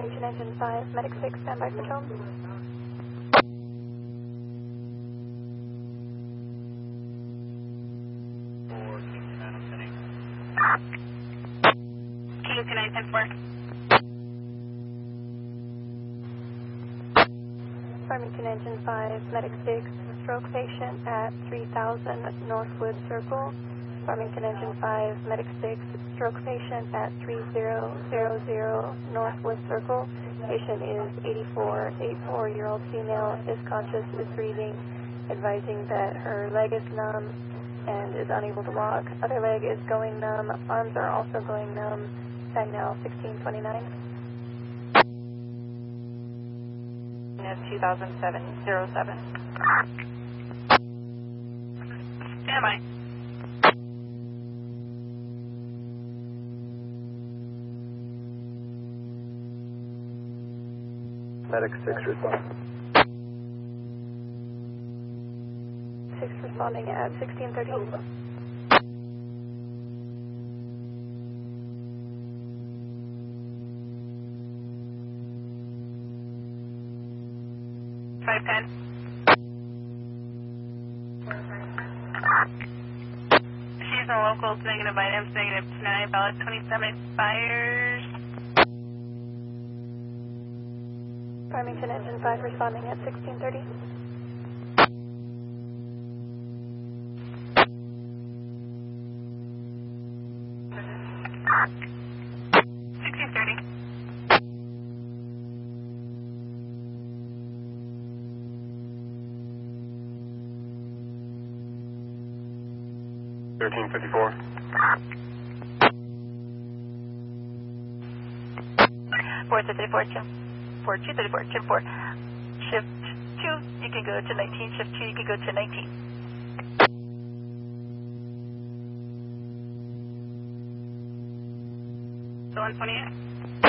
Farmington Engine 5, Medic 6, standby for tone. Kingston 910-4. Farmington Engine 5, Medic 6, stroke patient at 3000 Northwood Circle. Farmington Engine 5, Medic 6, stroke patient at 3000 Northwood Circle. Patient is 84-year-old female, is conscious, is breathing, advising that her leg is numb and is unable to walk. Other leg is going numb, arms are also going numb. Time now 1629. 2007-07. Stand by. Medic 6 respond. 6 responding at 1630. She's in locals, negative items, negative 9, valid 27 expires. Farmington Engine 5 responding at 1630. $13.54. 434, shift 2, you can go to 19, shift 2, you can go to 19. So 128.